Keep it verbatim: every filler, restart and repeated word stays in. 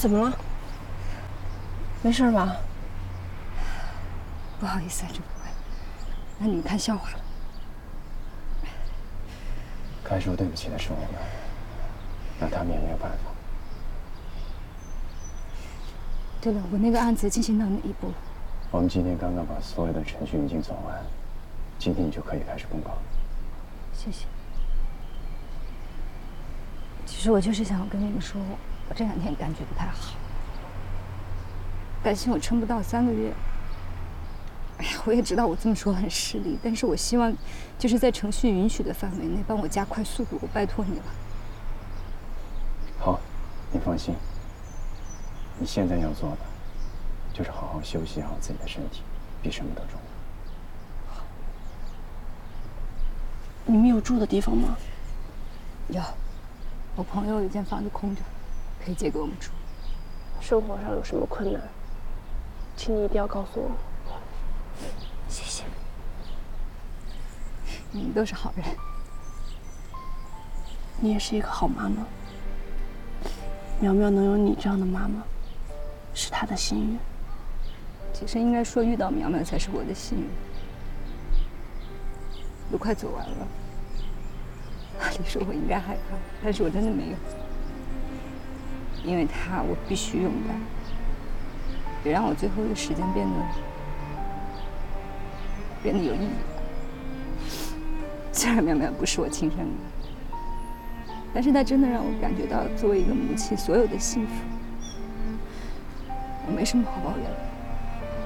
怎么了？没事吧？ 不好意思啊，这不会。那你们看笑话了。 该说对不起的是我们，那他们也没有办法。 对了，我那个案子进行到哪一步？ 我们今天刚刚把所有的程序已经走完，今天你就可以开始公告。 谢谢。其实我就是想跟你们说，我这两天感觉不太好，担心我撑不到三个月。哎呀，我也知道我这么说很失礼，但是我希望就是在程序允许的范围内帮我加快速度，我拜托你了。 好，你放心。你现在要做的就是好好休息好自己的身体，比什么都重要。 好。你们有住的地方吗？ 有，我朋友有间房子空着，可以借给我们住。 生活上有什么困难，请你一定要告诉我。 谢谢。你们都是好人。 你也是一个好妈妈。苗苗能有你这样的妈妈，是她的幸运。 其实应该说，遇到苗苗才是我的幸运。都快走完了，按理说我应该害怕，但是我真的没有，因为她，我必须勇敢，也让我最后的时间变得变得有意义。虽然苗苗不是我亲生的，但是她真的让我感觉到作为一个母亲所有的幸福，我没什么好抱怨的。